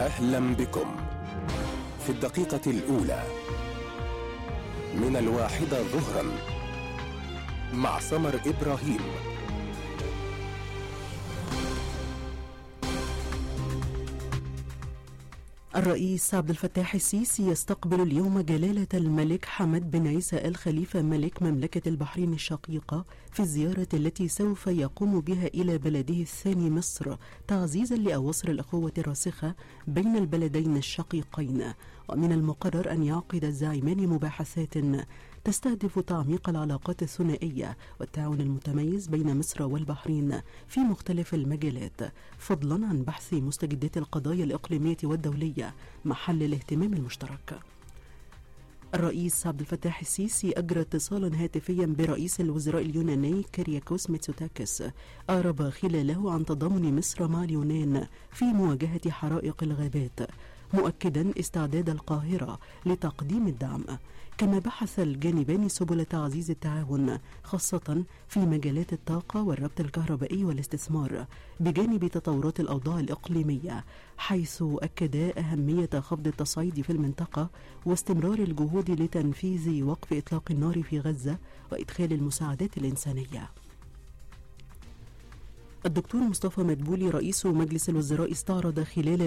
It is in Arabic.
أهلا بكم في الدقيقة الأولى من 1 ظهرا مع سمر إبراهيم. الرئيس عبد الفتاح السيسي يستقبل اليوم جلالة الملك حمد بن عيسى آل خليفة ملك مملكة البحرين الشقيقة في الزيارة التي سوف يقوم بها إلى بلده الثاني مصر، تعزيزا لأواصر الأخوة الراسخة بين البلدين الشقيقين. ومن المقرر أن يعقد الزعيمان مباحثات تستهدف تعميق العلاقات الثنائية والتعاون المتميز بين مصر والبحرين في مختلف المجالات، فضلا عن بحث مستجدات القضايا الإقليمية والدولية محل الاهتمام المشترك. الرئيس عبد الفتاح السيسي أجرى اتصالا هاتفيا برئيس الوزراء اليوناني كيرياكوس ميتسوتاكس أعرب خلاله عن تضامن مصر مع اليونان في مواجهة حرائق الغابات، مؤكدا استعداد القاهرة لتقديم الدعم. كما بحث الجانبان سبل تعزيز التعاون خاصة في مجالات الطاقة والربط الكهربائي والاستثمار، بجانب تطورات الأوضاع الإقليمية، حيث أكدا أهمية خفض التصعيد في المنطقة واستمرار الجهود لتنفيذ وقف إطلاق النار في غزة وإدخال المساعدات الإنسانية. الدكتور مصطفى مدبولي رئيس مجلس الوزراء استعرض خلال